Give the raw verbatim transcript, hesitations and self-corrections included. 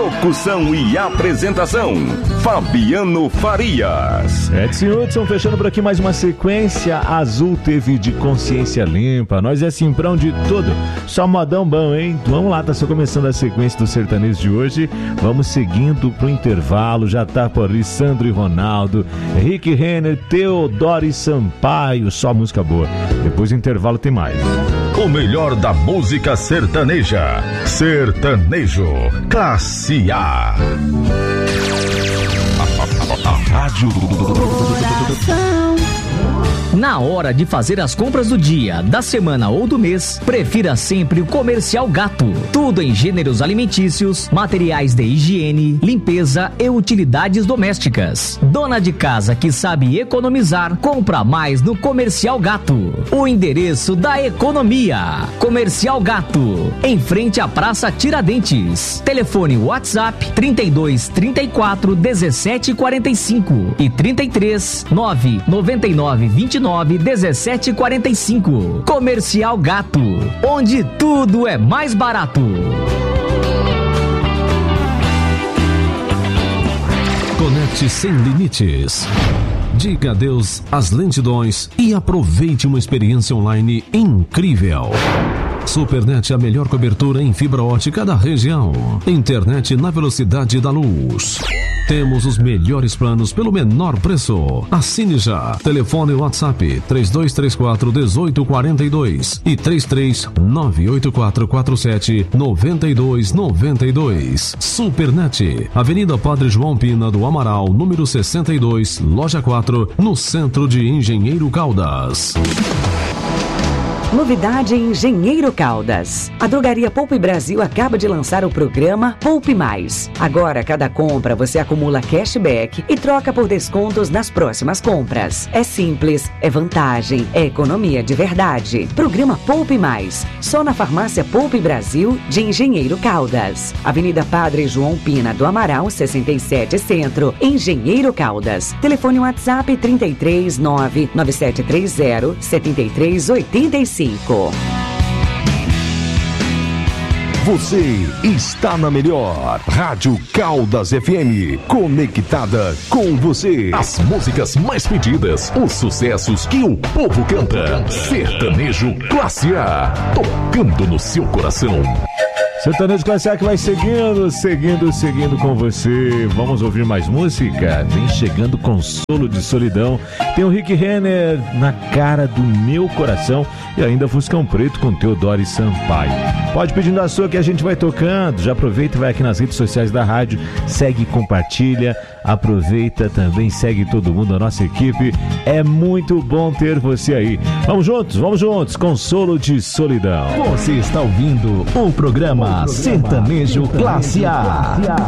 Locução e apresentação, Fabiano Farias. Edson Hudson, fechando por aqui mais uma sequência. Azul teve de Consciência Limpa. Nós é Simprão de tudo. Só modão bom, hein? Vamos lá, tá só começando a sequência do sertanejo de hoje. Vamos seguindo pro intervalo. Já tá por ali Sandro e Ronaldo, Rick Renner, Teodoro e Sampaio. Só música boa. Depois do intervalo tem mais. O melhor da música sertaneja. Sertanejo Classe A. A rádio Na hora de fazer as compras do dia, da semana ou do mês, prefira sempre o Comercial Gato. Tudo em gêneros alimentícios, materiais de higiene, limpeza e utilidades domésticas. Dona de casa que sabe economizar, compra mais no Comercial Gato. O endereço da economia. Comercial Gato, em frente à Praça Tiradentes. Telefone WhatsApp trinta e dois, trinta e quatro, dezessete, quarenta e cinco e trinta e três, nove, noventa e nove, vinte e nove, dezessete, quarenta e cinco. Comercial Gato, onde tudo é mais barato. Conecte sem limites. Diga adeus às lentidões e aproveite uma experiência online incrível. Supernet, a melhor cobertura em fibra ótica da região. Internet na velocidade da luz. Temos os melhores planos pelo menor preço. Assine já. Telefone WhatsApp três dois três quatro, um oito quatro dois e três três nove oito quatro quatro sete, nove dois nove dois. Supernet, Avenida Padre João Pina do Amaral, número sessenta e dois, loja quatro, no centro de Engenheiro Caldas. Novidade em Engenheiro Caldas. A Drogaria Poupe Brasil acaba de lançar o programa Poupe Mais. Agora, cada compra você acumula cashback e troca por descontos nas próximas compras. É simples, é vantagem, é economia de verdade. Programa Poupe Mais. Só na Farmácia Poupe Brasil de Engenheiro Caldas. Avenida Padre João Pina do Amaral, sessenta e sete Centro, Engenheiro Caldas. Telefone WhatsApp trinta e três, nove nove sete três zero, sete três oito cinco. Você está na melhor Rádio Caldas F M, conectada com você. As músicas mais pedidas, os sucessos que o povo canta. Sertanejo Classe A, tocando no seu coração. Sertanejo Classe A que vai seguindo, seguindo, seguindo com você. Vamos ouvir mais música? Vem chegando Consolo de Solidão. Tem o Rick Renner, Na Cara do Meu Coração. E ainda Fuscão Preto com Teodoro e Sampaio. Pode pedindo a sua que a gente vai tocando. Já aproveita e vai aqui nas redes sociais da rádio. Segue e compartilha. Aproveita também, segue todo mundo, a nossa equipe. É muito bom ter você aí. Vamos juntos, vamos juntos. Consolo de Solidão. Você está ouvindo o programa Sertanejo Classe A.